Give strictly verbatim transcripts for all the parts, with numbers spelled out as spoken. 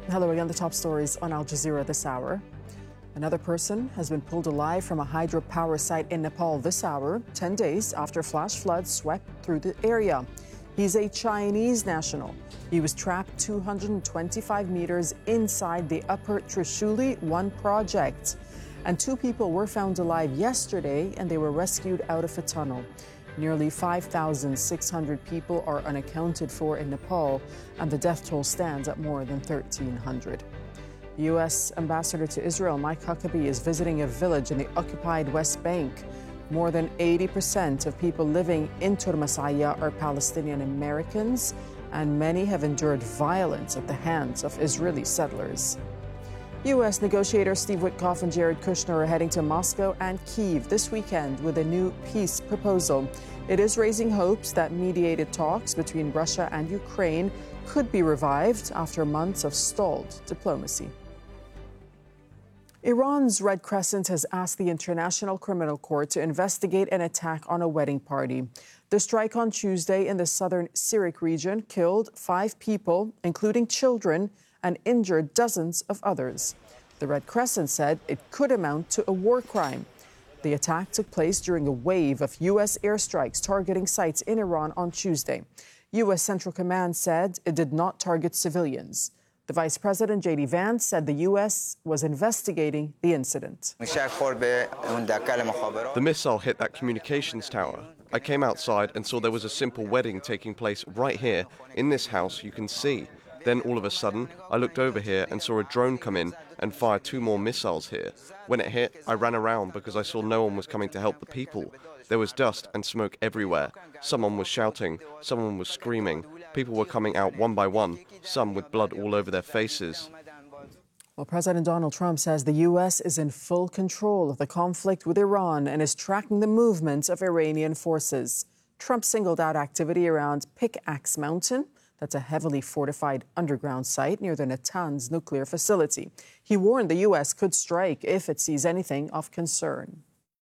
Hello again, the top stories on Al Jazeera this hour. Another person has been pulled alive from a hydropower site in Nepal this hour, ten days after flash floods swept through the area. He's a Chinese national. He was trapped two hundred twenty-five meters inside the Upper Trishuli one project. And two people were found alive yesterday, and they were rescued out of a tunnel. Nearly five thousand six hundred people are unaccounted for in Nepal, and the death toll stands at more than thirteen hundred. The U S ambassador to Israel, Mike Huckabee, is visiting a village in the occupied West Bank. More than eighty percent of people living in Turmasaya are Palestinian Americans, and many have endured violence at the hands of Israeli settlers. U S negotiators Steve Witkoff and Jared Kushner are heading to Moscow and Kyiv this weekend with a new peace proposal. It is raising hopes that mediated talks between Russia and Ukraine could be revived after months of stalled diplomacy. Iran's Red Crescent has asked the International Criminal Court to investigate an attack on a wedding party. The strike on Tuesday in the southern Sirik region killed five people, including children, and injured dozens of others. The Red Crescent said it could amount to a war crime. The attack took place during a wave of U S airstrikes targeting sites in Iran on Tuesday. U S Central Command said it did not target civilians. The Vice President, J D Vance, said the U S was investigating the incident. The missile hit that communications tower. I came outside and saw there was a simple wedding taking place right here in this house you can see. Then all of a sudden, I looked over here and saw a drone come in and fire two more missiles here. When it hit, I ran around because I saw no one was coming to help the people. There was dust and smoke everywhere. Someone was shouting, someone was screaming. People were coming out one by one, some with blood all over their faces. Well, President Donald Trump says the U S is in full control of the conflict with Iran and is tracking the movements of Iranian forces. Trump singled out activity around Pickaxe Mountain. That's a heavily fortified underground site near the Natanz nuclear facility. He warned the U S could strike if it sees anything of concern.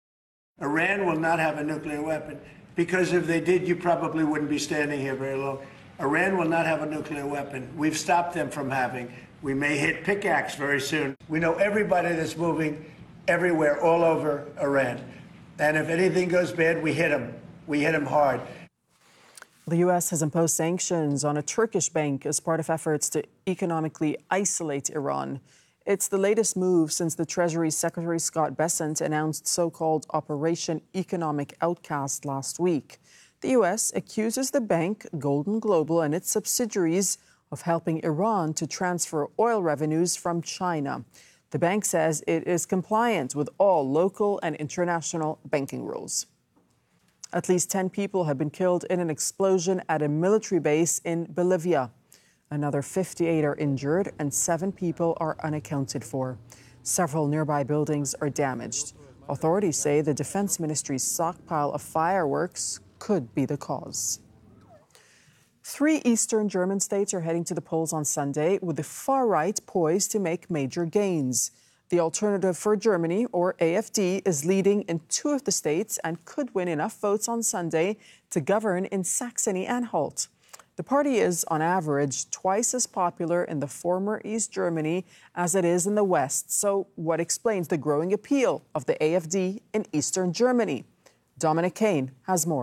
Iran will not have a nuclear weapon, because if they did, you probably wouldn't be standing here very long. Iran will not have a nuclear weapon. We've stopped them from having. We may hit Pickaxe very soon. We know everybody that's moving everywhere, all over Iran. And if anything goes bad, we hit them. We hit them hard. The U S has imposed sanctions on a Turkish bank as part of efforts to economically isolate Iran. It's the latest move since the Treasury Secretary Scott Bessent announced so-called Operation Economic Outcast last week. The U S accuses the bank, Golden Global, and its subsidiaries of helping Iran to transfer oil revenues from China. The bank says it is compliant with all local and international banking rules. At least ten people have been killed in an explosion at a military base in Bolivia. Another fifty-eight are injured and seven people are unaccounted for. Several nearby buildings are damaged. Authorities say the Defense Ministry's stockpile of fireworks could be the cause. Three eastern German states are heading to the polls on Sunday, with the far right poised to make major gains. The Alternative for Germany, or A F D, is leading in two of the states and could win enough votes on Sunday to govern in Saxony-Anhalt. The party is, on average, twice as popular in the former East Germany as it is in the West. So what explains the growing appeal of the A F D in eastern Germany? Dominic Kane has more.